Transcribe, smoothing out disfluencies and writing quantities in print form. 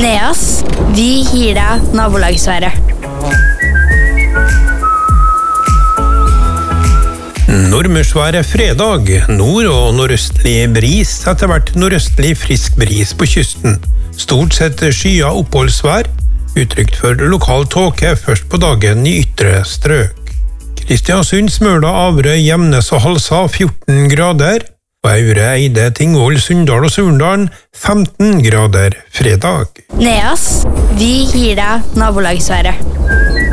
Neas, vi gir deg nabolagsværet. Nordmørsværet fredag, nord- og nordøstlig bris, etter hvert nordøstlig frisk bris på kysten. Stort sett skya oppholdsvær, utrygt for lokal tåke først på dagen i ytre strøk. Kristiansund, Smøla, Averøy, Gjemnes og Halsa 14 grader, og Aure, Eide, Tingvoll, Sunndal og Surndalen 15 grader fredag. Neas, vi gir deg nabolagsværet.